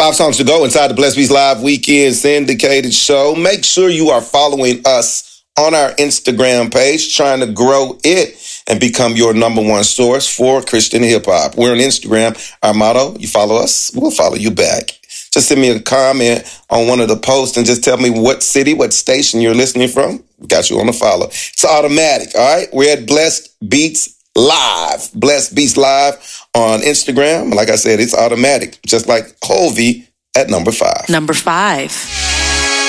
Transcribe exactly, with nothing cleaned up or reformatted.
Five songs to go inside the Blessed Beats Live Weekend Syndicated Show. Make sure you are following us on our Instagram page, trying to grow it and become your number one source for Christian hip hop. We're on Instagram. Our motto, you follow us, we'll follow you back. Just send me a comment on one of the posts and just tell me what city, what station you're listening from. We got you on the follow. It's automatic, all right? We're at Blessed Beats Live. Blessed Beats Live on Instagram. Like I said, it's automatic, just like Colby at number five. Number five.